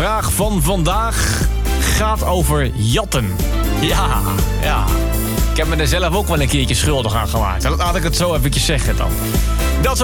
vraag van vandaag gaat over jatten. Ja. Ik heb me er zelf ook wel een keertje schuldig aan gemaakt. Laat ik het zo eventjes zeggen dan. Dat